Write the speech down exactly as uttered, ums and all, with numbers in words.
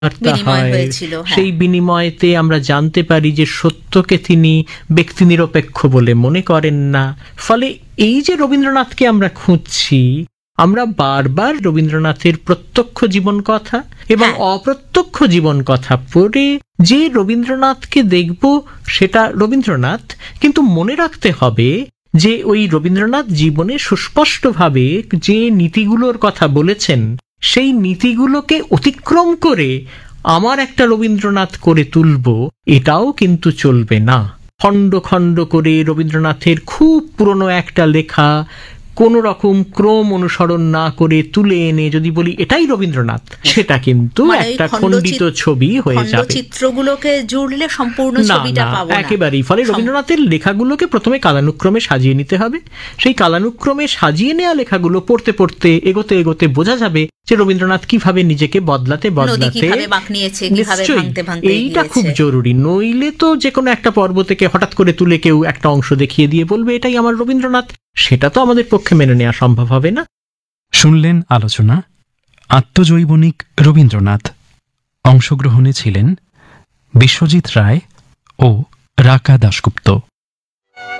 বিনিময় হয়েছিল, সেই বিনিময়েতে আমরা জানতে পারি যে সত্যকে তিনি ব্যক্তি নিরপেক্ষ বলে মনে করেন না। ফলে এই যে রবীন্দ্রনাথকে আমরা খুঁজছি, আমরা বারবার রবীন্দ্রনাথের প্রত্যক্ষ জীবন কথা এবং অপ্রত্যক্ষ জীবন কথা পড়ে যে রবীন্দ্রনাথকে দেখব সেটা রবীন্দ্রনাথ, কিন্তু মনে রাখতে হবে যে ওই রবীন্দ্রনাথ জীবনে সুস্পষ্টভাবে যে নীতিগুলোর কথা বলেছেন সেই নীতিগুলোকে অতিক্রম করে আমার একটা রবীন্দ্রনাথ করে তুলব, এটাও কিন্তু চলবে না। খণ্ড খণ্ড করে রবীন্দ্রনাথের খুব পুরনো একটা লেখা কোন রকম ক্রম অনুসরণ না করে তুলে এনে যদি বলি এটাই রবীন্দ্রনাথ, সেটা কিন্তু একটা খণ্ডিত ছবি হয়ে যাবে। চিত্রগুলোকে জুড়লে সম্পূর্ণ ছবিটা পাবো না একেবারেই। ফলে রবীন্দ্রনাথের লেখাগুলোকে প্রথমে কালানুক্রমে সাজিয়ে নিতে হবে। সেই কালানুক্রমে সাজিয়ে নেওয়া লেখাগুলো পড়তে পড়তে এগোতে এগোতে বোঝা যাবে যে রবীন্দ্রনাথ কিভাবে নিজেকে বদলাতে বদলাতে, এইটা খুব জরুরি। নইলে তো যে কোনো একটা পর্ব থেকে হঠাৎ করে তুলে কেউ একটা অংশ দেখিয়ে দিয়ে বলবে এটাই আমার রবীন্দ্রনাথ, সেটা তো আমাদের পক্ষে মেনে নেওয়া সম্ভব হবে না। শুনলেন আলোচনা আত্মজৈবনিক রবীন্দ্রনাথ। অংশগ্রহণে ছিলেন বিশ্বজিৎ রায় ও রাকা দাশগুপ্ত।